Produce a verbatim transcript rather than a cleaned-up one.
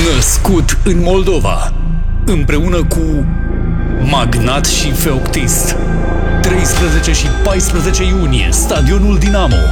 Născut în Moldova, împreună cu Magnat și Feoctist. treisprezece și paisprezece iunie, Stadionul Dinamo.